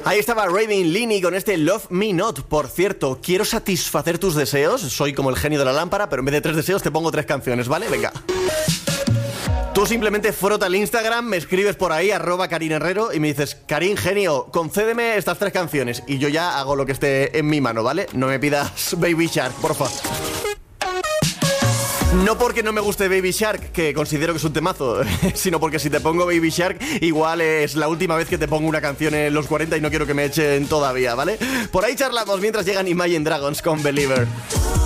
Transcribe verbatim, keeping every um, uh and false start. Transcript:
Ahí estaba Raven Lini con este Love Me Not. Por cierto, quiero satisfacer tus deseos. Soy como el genio de la lámpara, pero en vez de tres deseos te pongo tres canciones, ¿vale? Venga. Tú simplemente frota el Instagram, me escribes por ahí, arroba Karin Herrero, y me dices: Karin, genio, concédeme estas tres canciones. Y yo ya hago lo que esté en mi mano, ¿vale? No me pidas Baby Shark, porfa. No porque no me guste Baby Shark, que considero que es un temazo, sino porque si te pongo Baby Shark, igual es la última vez que te pongo una canción en los cuarenta y no quiero que me echen todavía, ¿vale? Por ahí charlamos mientras llegan Imagine Dragons con Believer.